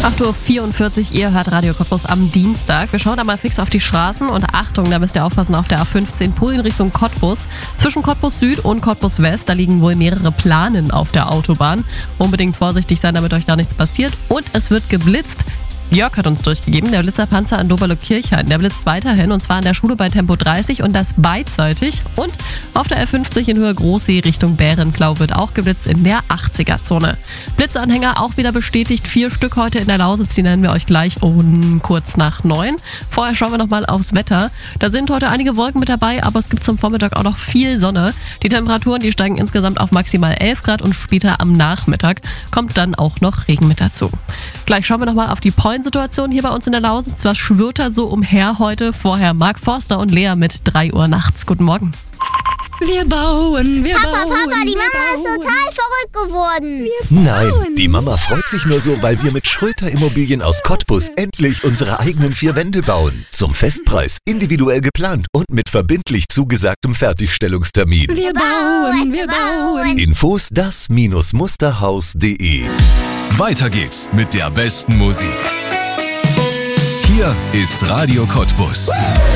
8:44 Uhr, ihr hört Radio Cottbus am Dienstag. Wir schauen da mal fix auf die Straßen und Achtung, da müsst ihr aufpassen auf der A15 Pol in Richtung Cottbus. Zwischen Cottbus Süd und Cottbus West, da liegen wohl mehrere Planen auf der Autobahn. Unbedingt vorsichtig sein, damit euch da nichts passiert. Und es wird geblitzt. Jörg hat uns durchgegeben, der Blitzerpanzer an Doberlo-Kirchhain, der blitzt weiterhin und zwar an der Schule bei Tempo 30 und das beidseitig. Und auf der F50 in Höhe Großsee Richtung Bärenklau wird auch geblitzt in der 80er-Zone. Blitzanhänger auch wieder bestätigt, 4 Stück heute in der Lausitz, die nennen wir euch gleich um kurz nach 9. Vorher schauen wir nochmal aufs Wetter. Da sind heute einige Wolken mit dabei, aber es gibt zum Vormittag auch noch viel Sonne. Die Temperaturen, die steigen insgesamt auf maximal 11 Grad und später am Nachmittag kommt dann auch noch Regen mit dazu. Gleich schauen wir nochmal auf die Situation hier bei uns in der Lausitz. Was schwirrt da so umher heute? Vorher Marc Forster und Lea mit 3 Uhr nachts. Guten Morgen. Wir bauen, Papa, die Mama ist total verrückt geworden. Nein, die Mama freut sich nur so, weil wir mit Schröter Immobilien aus Cottbus endlich unsere eigenen 4 Wände bauen. Zum Festpreis, individuell geplant und mit verbindlich zugesagtem Fertigstellungstermin. Wir bauen. Infos das-musterhaus.de. Weiter geht's mit der besten Musik. Hier ist Radio Cottbus.